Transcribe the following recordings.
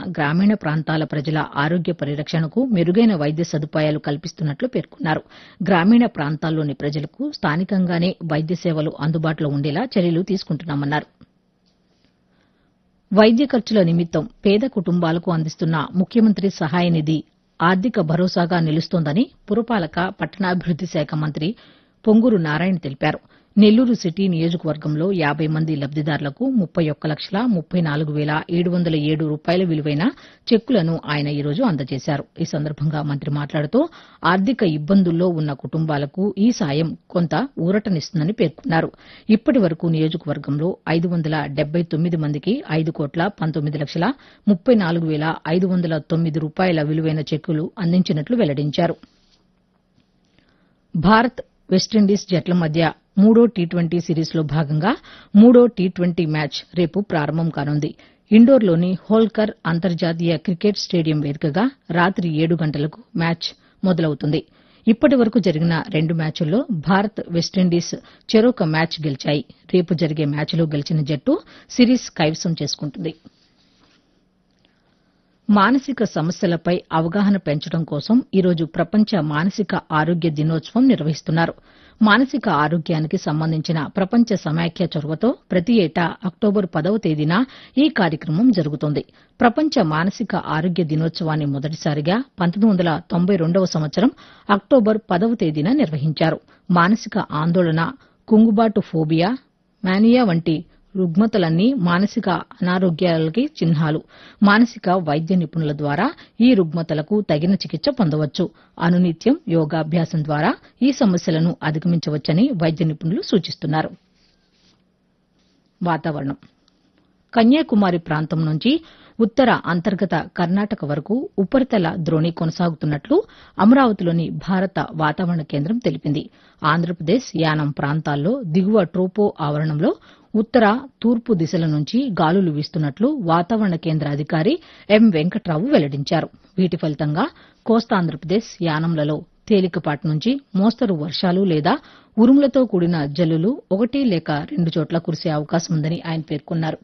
గ్రామీణ ప్రాంతాల ప్రజల ఆరోగ్య పరిరక్షణకు మెరుగైన వైద్య సదుపాయాలు కల్పిస్తున్నట్లు పేర్కొన్నారు. గ్రామీణ ప్రాంతాల్లోని ప్రజలకు స్థానికంగానే వైద్య సేవలు అందుబాటులో ఉండేలా చర్యలు తీసుకుంటున్నామన్నారు. వైద్య ఖర్చుల నిమిత్తం పేద కుటుంబాలకు అందిస్తున్న ముఖ్యమంత్రి సహాయ నిధి ఆర్థిక భరోసాగా నిలుస్తోందని పురపాలక పట్టణాభివృద్ది శాఖ మంత్రి పొంగూరు నారాయణ తెలిపారు. నెల్లూరు సిటీ నియోజకవర్గంలో 50 మంది లబ్దిదారులకు 31,34,707 రూపాయల విలువైన చెక్కులను ఆయన ఈరోజు అందజేశారు. ఈ సందర్భంగా మంత్రి మాట్లాడుతూ ఆర్థిక ఇబ్బందుల్లో ఉన్న కుటుంబాలకు ఈ సాయం కొంత ఊరటనిస్తుందని పేర్కొన్నారు. ఇప్పటి వరకు నియోజకవర్గంలో 579 మందికి 5,19,34,509 రూపాయల విలువైన చెక్కులు అందించినట్లు వెల్లడించారు. భారత్ వెస్టిండీస్ జట్ల మధ్య మూడో టీ20 సిరీస్లో భాగంగా మూడో టీ20 మ్యాచ్ రేపు ప్రారంభం కానుంది. ఇండోర్లోని హోల్కర్ అంతర్జాతీయ క్రికెట్ స్టేడియం వేదికగా రాత్రి 7 గంటలకు మ్యాచ్ మొదలవుతుంది. ఇప్పటి వరకు జరిగిన 2 మ్యాచుల్లో భారత్ వెస్టిండీస్ చెరొక మ్యాచ్ గెలిచాయి. రేపు జరిగే మ్యాచ్లో గెలిచిన జట్టు సిరీస్ కైవసం చేసుకుంటుంది. మానసిక సమస్యలపై అవగాహన పెంచడం కోసం ఈరోజు ప్రపంచ మానసిక ఆరోగ్య దినోత్సవం నిర్వహిస్తున్నారు. మానసిక ఆరోగ్యానికి సంబంధించిన ప్రపంచ సమాఖ్య చొరవతో ప్రతి ఏటా అక్టోబర్ 10వ తేదీన ఈ కార్యక్రమం జరుగుతోంది. ప్రపంచ మానసిక ఆరోగ్య దినోత్సవాన్ని మొదటిసారిగా 1992వ సంవత్సరం అక్టోబర్ 10వ తేదీన నిర్వహించారు. మానసిక ఆందోళన, కుంగుబాటు ఫోబియా, మానియా వంటి రుగ్మతలన్నీ మానసిక అనారోగ్యాలకి చిహ్నాలు. మానసిక వైద్య నిపుణుల ద్వారా ఈ రుగ్మతలకు తగిన చికిత్స పొందవచ్చు. అనునిత్యం యోగాభ్యాసం ద్వారా ఈ సమస్యలను అధిగమించవచ్చని వైద్య నిపుణులు సూచిస్తున్నారు. వాతావరణం. కన్యాకుమారి ప్రాంతం నుంచి ఉత్తర అంతర్గత కర్ణాటక వరకు ఉపరితల ద్రోణి కొనసాగుతున్నట్లు అమరావతిలోని భారత వాతావరణ కేంద్రం తెలిపింది. ఆంధ్రప్రదేశ్, యానం ప్రాంతాల్లో దిగువ ట్రోపో ఆవరణంలో ఉత్తర, తూర్పు దిశల నుంచి గాలులు వీస్తున్నట్లు వాతావరణ కేంద్ర అధికారి ఎం వెంకట్రావు వెల్లడించారు. వీటి ఫలితంగా కోస్తాంధ్రప్రదేశ్, యానంలలో తేలికపాటి నుంచి మోస్తరు వర్షాలు లేదా ఉరుములతో కూడిన జల్లులు 1 లేక 2 చోట్ల కురిసే అవకాశం ఉందని ఆయన పేర్కొన్నారు.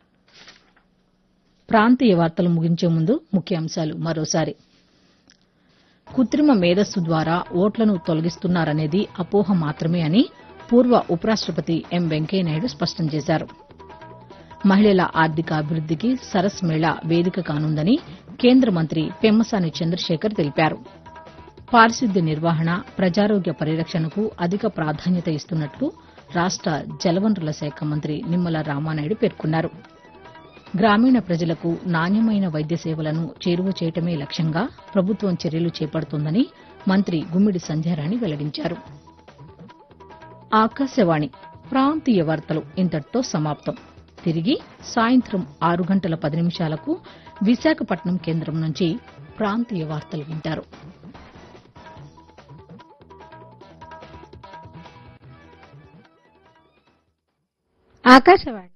ప్రాంతీయ వార్తలు ముగించే ముందు ముఖ్యాంశాలు మరోసారి. కృత్రిమ మేధస్సు ద్వారా ఓట్లను తొలగిస్తున్నారనేది అపోహ మాత్రమే అని పూర్వ ఉపరాష్టపతి ఎం వెంకయ్యనాయుడు స్పష్టం చేశారు. మహిళల ఆర్థికాభివృద్దికి సరస్ మేళా వేదిక కానుందని కేంద్ర మంత్రి పెమ్మసాని చంద్రశేఖర్ తెలిపారు. పారిశుద్ధ్య నిర్వహణ, ప్రజారోగ్య పరిరక్షణకు అధిక ప్రాధాన్యత ఇస్తున్నట్లు రాష్ట జలవనరుల శాఖ మంత్రి నిమ్మల రామానాయుడు పేర్కొన్నారు. గ్రామీణ ప్రజలకు నాణ్యమైన వైద్య సేవలను చేరువ చేయటమే లక్ష్యంగా ప్రభుత్వం చర్యలు చేపడుతోందని మంత్రి గుమ్మిడి సంధ్యారాణి వెల్లడించారు. ఆకాశవాణి ప్రాంతీయ వార్తలు ఇంతటితో సమాప్తం. తిరిగి సాయంత్రం 6 గంటల 10 నిమిషాలకు విశాఖపట్నం కేంద్రం నుంచి ప్రాంతీయ వార్తలు వింటారు. ఆకాశవాణి